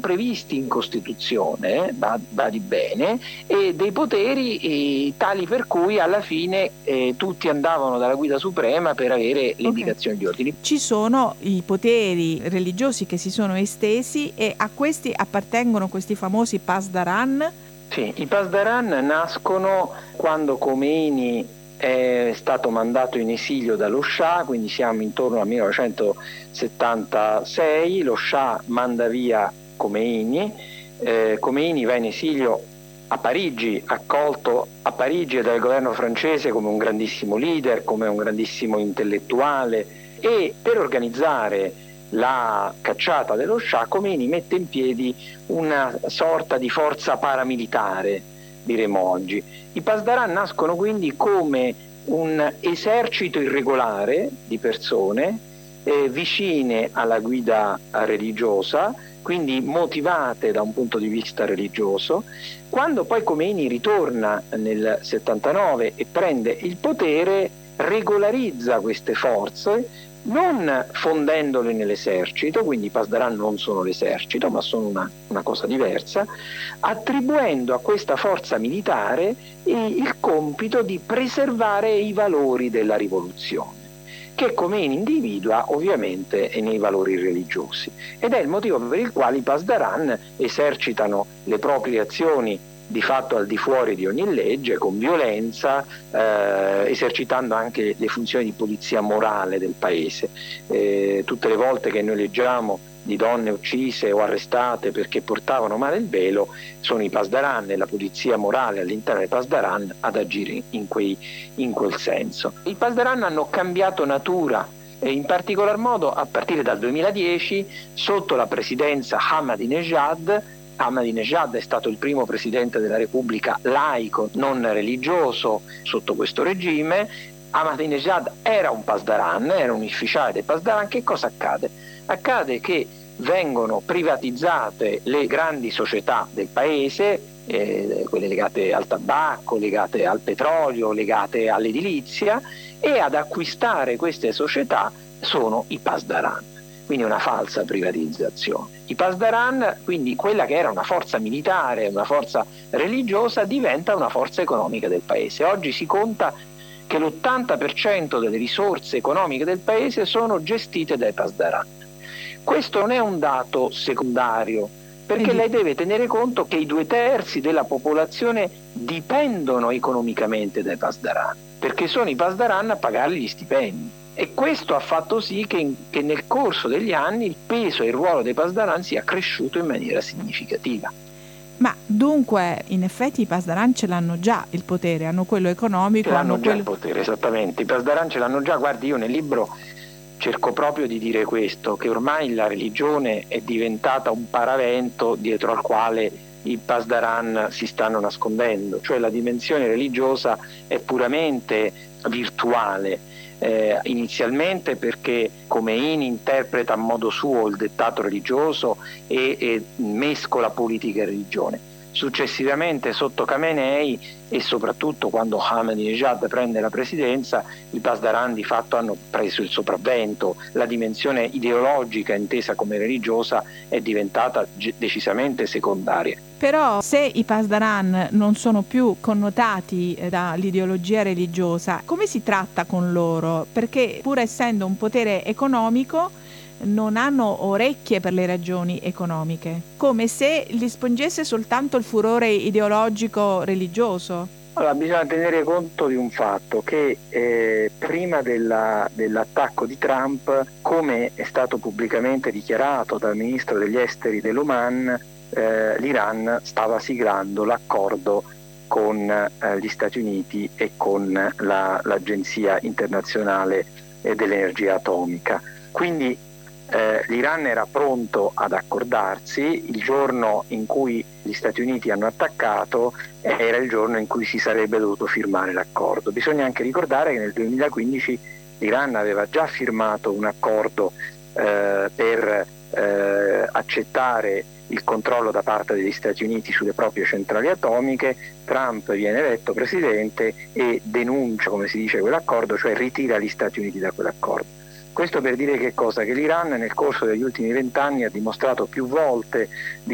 previsti in Costituzione, badi bene, e dei poteri tali per cui alla fine tutti andavano dalla guida suprema per avere le indicazioni di ordini. Ci sono i poteri religiosi che si sono estesi e a questi appartengono questi famosi pasdaran? Sì, i pasdaran nascono quando Khomeini è stato mandato in esilio dallo Shah, quindi siamo intorno al 1976, lo Shah manda via Khomeini, Khomeini va in esilio a Parigi, accolto a Parigi dal governo francese come un grandissimo leader, come un grandissimo intellettuale, e per organizzare la cacciata dello Shah, Khomeini mette in piedi una sorta di forza paramilitare, diremo oggi. I pasdaran nascono quindi come un esercito irregolare di persone vicine alla guida religiosa, quindi motivate da un punto di vista religioso. Quando poi Khomeini ritorna nel 79 e prende il potere, regolarizza queste forze, non fondendole nell'esercito, quindi i pasdaran non sono l'esercito, ma sono una cosa diversa, attribuendo a questa forza militare il compito di preservare i valori della rivoluzione, che Khomeini individua ovviamente nei valori religiosi, ed è il motivo per il quale i pasdaran esercitano le proprie azioni di fatto al di fuori di ogni legge, con violenza, esercitando anche le funzioni di polizia morale del paese. Tutte le volte che noi leggiamo di donne uccise o arrestate perché portavano male il velo, sono i pasdaran e la polizia morale all'interno dei pasdaran ad agire in quel senso. I pasdaran hanno cambiato natura, e in particolar modo a partire dal 2010 sotto la presidenza Ahmadinejad. Ahmadinejad è stato il primo presidente della Repubblica laico, non religioso, sotto questo regime. Ahmadinejad era un pasdaran, era un ufficiale dei pasdaran. Che cosa accade? Accade che vengono privatizzate le grandi società del paese, quelle legate al tabacco, legate al petrolio, legate all'edilizia, e ad acquistare queste società sono i pasdaran. Quindi una falsa privatizzazione. I pasdaran, quindi quella che era una forza militare, una forza religiosa, diventa una forza economica del paese. Oggi si conta che l'80% delle risorse economiche del paese sono gestite dai pasdaran. Questo non è un dato secondario, perché lei deve tenere conto che i 2/3 della popolazione dipendono economicamente dai pasdaran, perché sono i pasdaran a pagargli gli stipendi. E questo ha fatto sì che nel corso degli anni il peso e il ruolo dei pasdaran sia cresciuto in maniera significativa. Ma dunque, in effetti i pasdaran ce l'hanno già il potere, hanno quello economico, hanno già il potere, esattamente. I pasdaran ce l'hanno già. Guardi, io nel libro cerco proprio di dire questo, che ormai la religione è diventata un paravento dietro al quale i pasdaran si stanno nascondendo, cioè la dimensione religiosa è puramente virtuale. Inizialmente perché Khomeini interpreta a modo suo il dettato religioso e mescola politica e religione. Successivamente sotto Khamenei e soprattutto quando Ahmadinejad prende la presidenza, i pasdaran di fatto hanno preso il sopravvento, la dimensione ideologica intesa come religiosa è diventata decisamente secondaria. Però se i pasdaran non sono più connotati dall'ideologia religiosa, come si tratta con loro? Perché pur essendo un potere economico non hanno orecchie per le ragioni economiche, come se li spingesse soltanto il furore ideologico religioso. Allora, bisogna tenere conto di un fatto, che prima dell'attacco di Trump, come è stato pubblicamente dichiarato dal ministro degli esteri dell'Oman, l'Iran stava siglando l'accordo con gli Stati Uniti e con l'Agenzia internazionale dell'energia atomica. Quindi l'Iran era pronto ad accordarsi. Il giorno in cui gli Stati Uniti hanno attaccato era il giorno in cui si sarebbe dovuto firmare l'accordo. Bisogna anche ricordare che nel 2015 l'Iran aveva già firmato un accordo per accettare il controllo da parte degli Stati Uniti sulle proprie centrali atomiche. Trump viene eletto presidente e denuncia, come si dice, quell'accordo, cioè ritira gli Stati Uniti da quell'accordo. Questo per dire che cosa? Che l'Iran nel corso degli ultimi 20 anni ha dimostrato più volte di